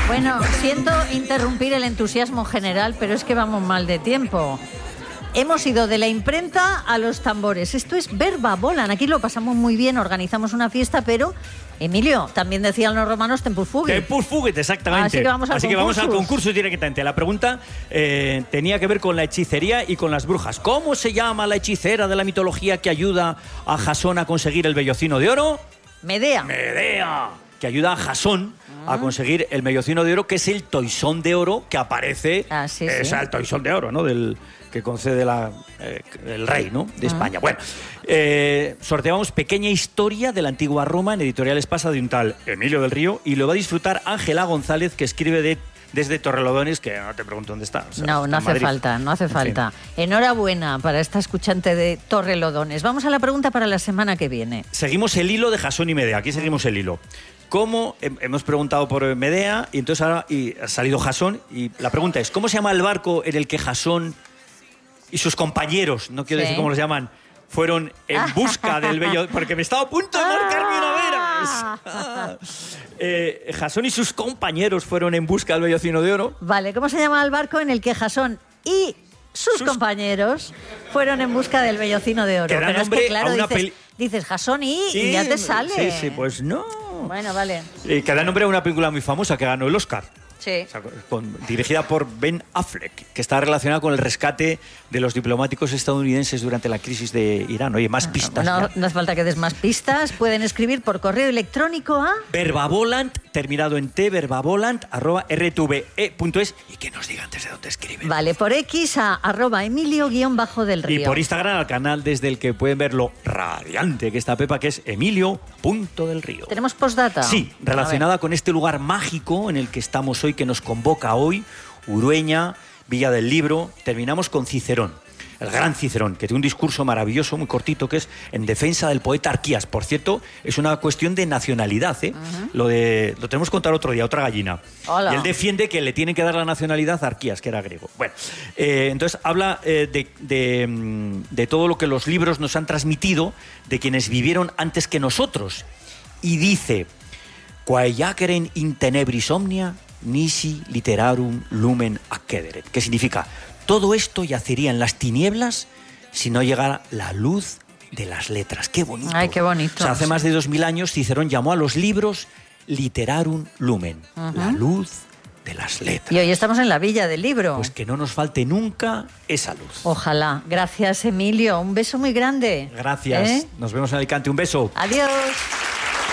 Bueno, siento interrumpir el entusiasmo general, pero es que vamos mal de tiempo. Hemos ido de la imprenta a los tambores. Esto es Verba Volant. Aquí lo pasamos muy bien, organizamos una fiesta, pero, Emilio, también decían los romanos tempus fugit. Tempus fugit, exactamente. Así que vamos al concurso directamente. La pregunta tenía que ver con la hechicería y con las brujas. ¿Cómo se llama la hechicera de la mitología que ayuda a Jasón a conseguir el vellocino de oro? Medea. Medea. Que ayuda a Jasón a conseguir el vellocino de oro, que es el toisón de oro que aparece. Sí. Es el toisón de oro, ¿no? Del que concede el rey, ¿no? De España. Bueno, sorteamos pequeña historia de la antigua Roma en Editorial Espasa de un tal Emilio del Río, y lo va a disfrutar Ángela González, que escribe desde Torrelodones, que no te pregunto dónde está. O sea, no hace falta. Enhorabuena para esta escuchante de Torrelodones. Vamos a la pregunta para la semana que viene. Seguimos el hilo de Jasón y Medea. Aquí seguimos el hilo. ¿Cómo? Hemos preguntado por Medea y entonces ahora ha salido Jasón, y la pregunta es, ¿cómo se llama el barco en el que Jasón y sus compañeros, no quiero decir cómo los llaman, fueron en busca del bello... Porque me estaba a punto de marcar mi novera. Jasón y sus compañeros fueron en busca del vellocino de oro. Vale, ¿cómo se llama el barco en el que Jasón y sus compañeros fueron en busca del vellocino de oro? Que da pero nombre es que, claro, a una dices Jasón y ya te sale. Sí, pues no. Bueno, vale. Que da nombre a una película muy famosa que ganó el Oscar. Sí. O sea, dirigida por Ben Affleck, que está relacionada con el rescate de los diplomáticos estadounidenses durante la crisis de Irán. Oye, más pistas. No hace falta que des más pistas. Pueden escribir por correo electrónico a verbavolant, terminado en t, verbavolant@rtve.es, y que nos diga antes de dónde escriben. Vale, por X a @Emilio_del Río. Y por Instagram al canal desde el que pueden ver lo radiante que está Pepa, que es Emilio.delrío. ¿Tenemos postdata? Sí, relacionada con este lugar mágico en el que estamos hoy, que nos convoca hoy, Urueña, Villa del Libro. Terminamos con Cicerón, el gran Cicerón, que tiene un discurso maravilloso, muy cortito, que es en defensa del poeta Arquías. Por cierto, es una cuestión de nacionalidad, ¿eh? Lo tenemos que contar otro día, otra gallina. Hola. Y él defiende que le tienen que dar la nacionalidad a Arquías, que era griego. Bueno, entonces habla de todo lo que los libros nos han transmitido de quienes vivieron antes que nosotros. Y dice: quae jaceren in tenebris omnia, nisi literarum lumen accederet. ¿Qué significa? Todo esto yacería en las tinieblas si no llegara la luz de las letras. ¡Qué bonito! ¡Ay, qué bonito! O sea, hace más de 2000 años Cicerón llamó a los libros literarum lumen, la luz de las letras. Y hoy estamos en la Villa del Libro. Pues que no nos falte nunca esa luz. Ojalá. Gracias, Emilio. Un beso muy grande. Gracias. Nos vemos en Alicante. Un beso. Adiós.